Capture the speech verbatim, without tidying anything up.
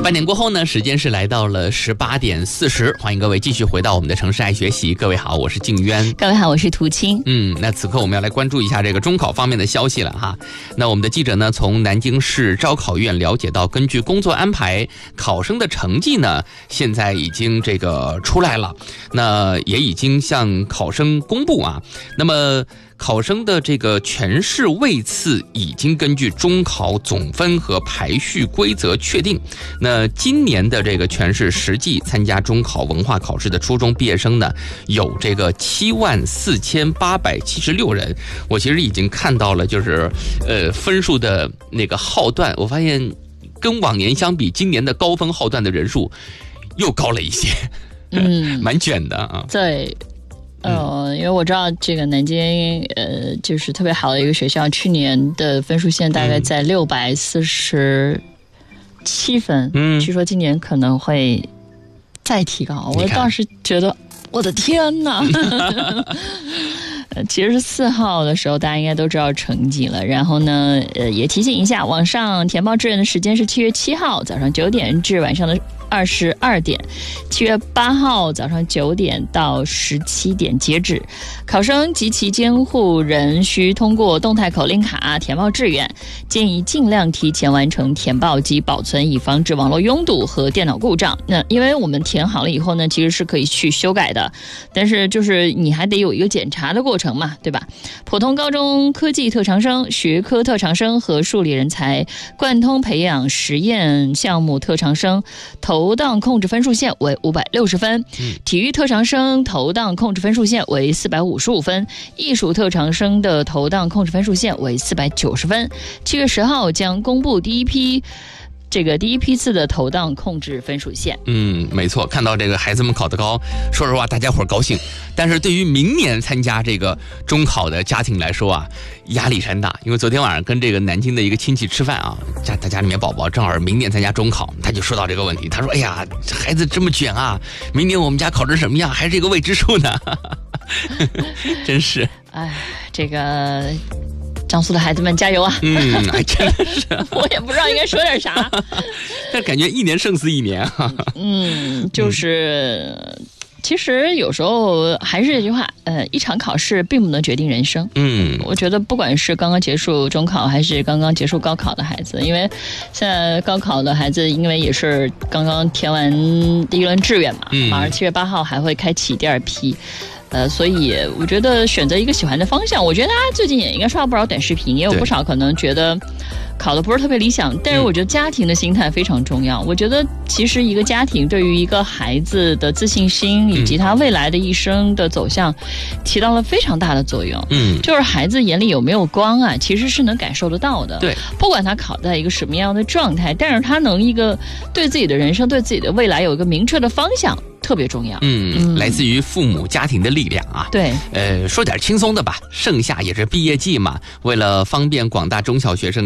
半点过后呢，时间是来到了十八点四十，欢迎各位继续回到我们的城市爱学习。各位好，我是静渊。 各位好，我是涂青。 嗯，那此刻我们要来关注一下这个中考方面的消息了哈。那我们的记者呢，从南京市招考院了解到，根据工作安排，考生的成绩呢，现在已经这个出来了，那也已经向考生公布啊。那么考生的这个全市位次已经根据中考总分和排序规则确定。那今年的这个全市实际参加中考文化考试的初中毕业生呢，有这个七万四千八百七十六人。我其实已经看到了，就是呃分数的那个号段，我发现跟往年相比，今年的高分号段的人数又高了一些，嗯，蛮卷的啊。 对。呃，因为我知道这个南京呃，就是特别好的一个学校，去年的分数线大概在六百四十七分，嗯，据说今年可能会再提高。我当时觉得，我的天哪！其实是四号的时候，大家应该都知道成绩了。然后呢，呃，也提醒一下，网上填报志愿的时间是七月七号早上九点至晚上的二十二点，七月八号早上九点到十七点截止。考生及其监护人需通过动态口令卡填报志愿，建议尽量提前完成填报及保存，以防止网络拥堵和电脑故障。那因为我们填好了以后呢，其实是可以去修改的，但是就是你还得有一个检查的过程嘛，对吧？普通高中科技特长生、学科特长生和数理人才贯通培养实验项目特长生投档控制分数线为五百六十分，体育特长生投档控制分数线为四百五十五分，艺术特长生的投档控制分数线为四百九十分。七月十号将公布第一批这个第一批次的投档控制分数线。 嗯，没错，看到这个孩子们考得高，说实话大家伙高兴，但是对于明年参加这个中考的家庭来说啊，压力山大。因为昨天晚上跟这个南京的一个亲戚吃饭啊，家他家里面宝宝正好明年参加中考，他就说到这个问题，他说哎呀，孩子这么卷啊，明年我们家考成什么样还是一个未知数呢。真是哎，这个江苏的孩子们加油啊！ 嗯，还真的是， 我也不知道应该说点啥， 但感觉一年胜似一年啊。 嗯，就是。嗯其实有时候还是这句话，呃，一场考试并不能决定人生。嗯，我觉得不管是刚刚结束中考还是刚刚结束高考的孩子，因为现在高考的孩子，因为也是刚刚填完第一轮志愿嘛，嗯、马上七月八号还会开启第二批。呃，所以我觉得选择一个喜欢的方向，我觉得大家最近也应该刷到不少短视频，也有不少可能觉得考得不是特别理想，但是我觉得家庭的心态非常重要。我觉得其实一个家庭对于一个孩子的自信心以及他未来的一生的走向起到了非常大的作用。嗯，就是孩子眼里有没有光啊，其实是能感受得到的。对，不管他考在一个什么样的状态，但是他能一个对自己的人生、对自己的未来有一个明确的方向，特别重要。嗯， 嗯来自于父母家庭的力量啊。 对， 呃，说点轻松的吧，盛夏也是毕业季嘛，为了方便广大中小学生